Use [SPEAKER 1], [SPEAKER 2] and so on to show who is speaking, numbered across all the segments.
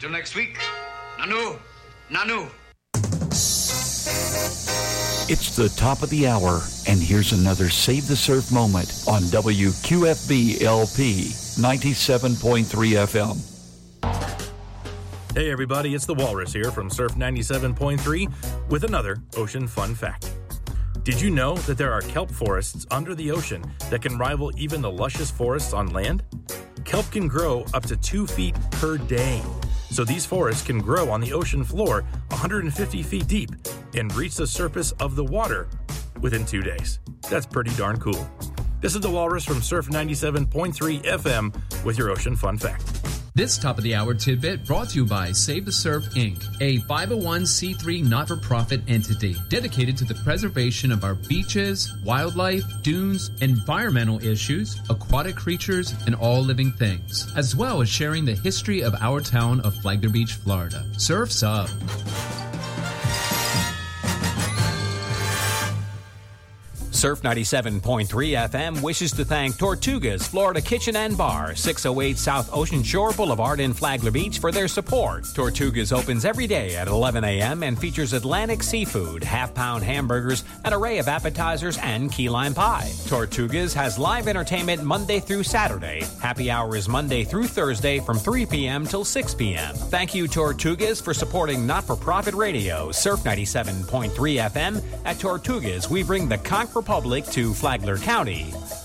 [SPEAKER 1] Until next week, Nanu, Nanu.
[SPEAKER 2] It's the top of the hour, and here's another Save the Surf moment on WQFB LP 97.3 FM.
[SPEAKER 3] Hey everybody, it's the Walrus here from Surf 97.3 with another ocean fun fact. Did you know that there are kelp forests under the ocean that can rival even the luscious forests on land? Kelp can grow up to 2 feet per day. So these forests can grow on the ocean floor 150 feet deep and reach the surface of the water within 2 days. That's pretty darn cool. This is the Walrus from Surf 97.3 FM with your ocean fun fact.
[SPEAKER 4] This top of the hour tidbit brought to you by Save the Surf Inc., a 501c3 not-for-profit entity dedicated to the preservation of our beaches, wildlife, dunes, environmental issues, aquatic creatures, and all living things, as well as sharing the history of our town of Flagler Beach, Florida. Surf's up.
[SPEAKER 5] Surf 97.3 FM wishes to thank Tortuga's Florida Kitchen and Bar, 608 South Ocean Shore Boulevard in Flagler Beach for their support. Tortuga's opens every day at 11 a.m. and features Atlantic seafood, half-pound hamburgers, an array of appetizers, and key lime pie. Tortuga's has live entertainment Monday through Saturday. Happy hour is Monday through Thursday from 3 p.m. till 6 p.m. Thank you, Tortuga's, for supporting not-for-profit radio, Surf 97.3 FM. At Tortuga's, we bring the Conch Republic to Flagler County.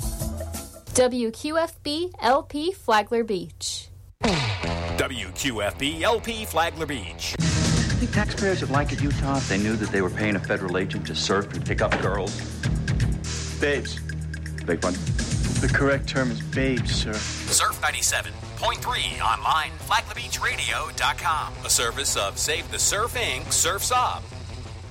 [SPEAKER 6] WQFB LP Flagler Beach.
[SPEAKER 5] WQFB LP Flagler Beach.
[SPEAKER 7] I think taxpayers would like it, Utah, if they knew that they were paying a federal agent to surf and pick up girls.
[SPEAKER 8] Babes.
[SPEAKER 7] Beg pardon?
[SPEAKER 8] The correct term is babes, sir.
[SPEAKER 5] Surf 97.3 online, FlaglerBeachRadio.com. A service of Save the Surf Inc. Surf's Up.